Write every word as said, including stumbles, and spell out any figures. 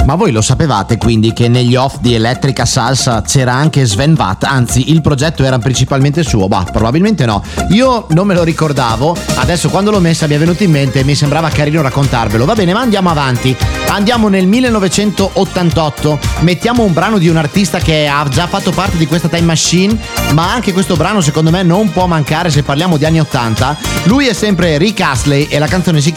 Ma voi lo sapevate quindi che negli off di Elettrica Salsa c'era anche Sven Vath? Anzi, il progetto era principalmente suo? Bah, probabilmente no. Io non me lo ricordavo, adesso quando l'ho messa mi è venuto in mente e mi sembrava carino raccontarvelo. Va bene, ma andiamo avanti. Andiamo nel millenovecentottantotto, mettiamo un brano di un artista che ha già fatto parte di questa time machine, ma anche questo brano secondo me non può mancare se parliamo di anni ottanta. Lui è sempre Rick Astley e la canzone si chiama